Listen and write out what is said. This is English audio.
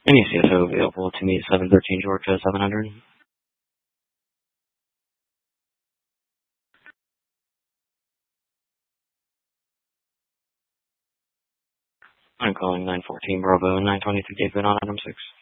Any CSO available to me, 713 Georgia 700. I'm calling 914 Bravo 923 David on item 6.